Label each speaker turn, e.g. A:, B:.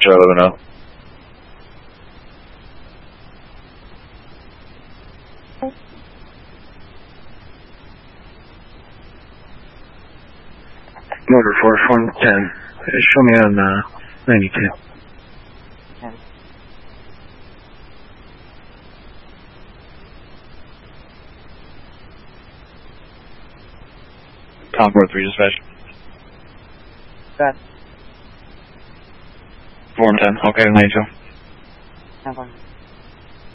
A: Charlie, let me know.
B: Motor Force 110. Show me on 92.
A: Concord 3 dispatch.
C: Good.
A: 4 and 10. Okay, 92.
C: Have one.